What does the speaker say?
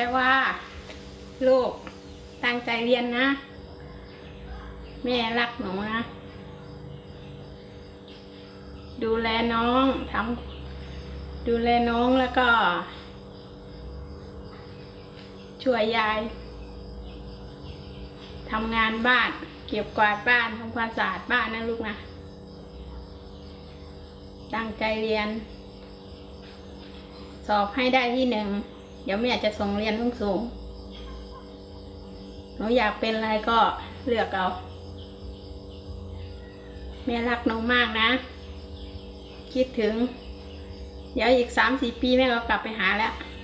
ว่าลูกตั้งใจเรียนนะแม่รักหนูนะดูแลน้องดูแลน้องแล้วก็ช่วยยายทำงานบ้านเก็บกวาดบ้านทำความสะอาดบ้านนะลูกนะตั้งใจเรียนสอบให้ได้ที่1เดี๋ยวแม่จะส่งเรียนสูงหนูอยากเป็นอะไรก็เลือกเอาแม่รักหนูมากนะคิดถึงเดี๋ยวอีก3-4 ปีแม่ก็กลับไปหาแล้ว